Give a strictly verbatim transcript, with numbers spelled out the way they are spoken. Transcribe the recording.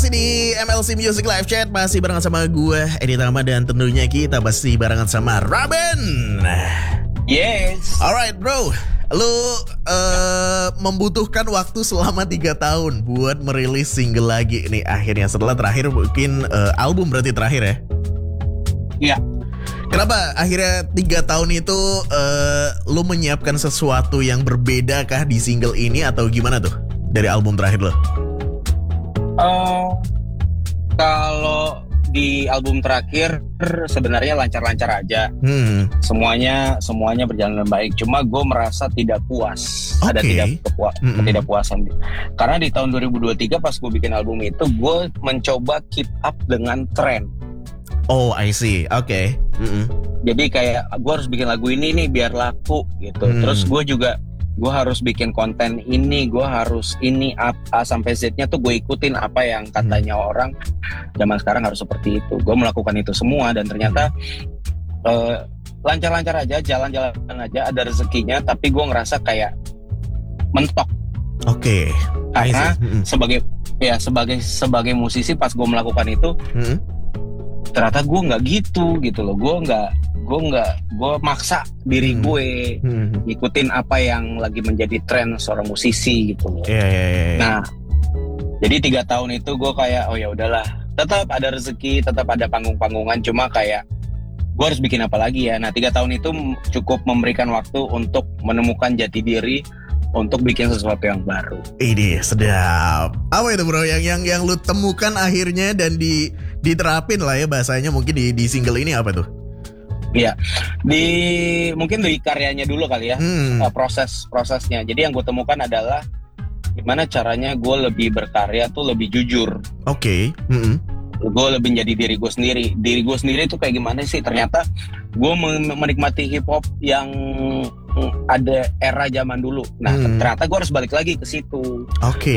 masih di M L C Music Live Chat, masih barengan sama gue Edi Tama, dan tentunya kita masih barengan sama Raben. Yes. Alright bro, lu uh, membutuhkan waktu selama tiga tahun buat merilis single lagi nih akhirnya, setelah terakhir mungkin uh, album berarti terakhir ya? Iya. Kenapa akhirnya tiga tahun itu uh, lu menyiapkan sesuatu yang berbeda kah di single ini atau gimana tuh dari album terakhir lo? Uh, kalau di album terakhir sebenarnya lancar-lancar aja, hmm. semuanya semuanya berjalan dengan baik. Cuma gue merasa tidak puas, okay. ada tidak kepua- mm-hmm. ketidakpuasan. Karena di tahun dua ribu dua puluh tiga pas gue bikin album itu, gue mencoba keep up dengan tren. Oh, I see. Oke. Okay. Mm-hmm. Jadi kayak gue harus bikin lagu ini nih biar laku gitu. Mm. Terus gue juga gue harus bikin konten ini, gue harus ini A, A sampai Z-nya tuh gue ikutin apa yang katanya hmm. orang zaman sekarang harus seperti itu. Gue melakukan itu semua dan ternyata uh, lancar-lancar aja, jalan-jalan aja, ada rezekinya. Tapi gue ngerasa kayak mentok. Oke. Okay. Karena hmm. sebagai ya sebagai sebagai musisi pas gue melakukan itu, hmm. ternyata gue nggak gitu gitu loh. Gue nggak gue nggak gue maksa diri hmm. gue hmm. ikutin apa yang lagi menjadi tren seorang musisi gitu loh. Yeah, yeah, yeah. Nah, jadi tiga tahun itu gue kayak oh ya udahlah, tetap ada rezeki, tetap ada panggung-panggungan, cuma kayak gue harus bikin apa lagi ya. Nah, tiga tahun itu cukup memberikan waktu untuk menemukan jati diri, untuk bikin sesuatu yang baru. Ini sedap. Apa itu bro yang yang yang lu temukan akhirnya dan di diterapin lah ya bahasanya mungkin di di single ini apa tuh? Iya, di mungkin dari karyanya dulu kali ya, hmm. uh, proses prosesnya. Jadi yang gue temukan adalah gimana caranya gue lebih berkarya tuh lebih jujur. Oke. Okay. Mm-hmm. Gue lebih jadi diri gue sendiri. Diri gue sendiri tuh kayak gimana sih? Ternyata gue menikmati hip hop yang ada era zaman dulu. Nah, hmm. ternyata gue harus balik lagi ke situ. Oke. Okay.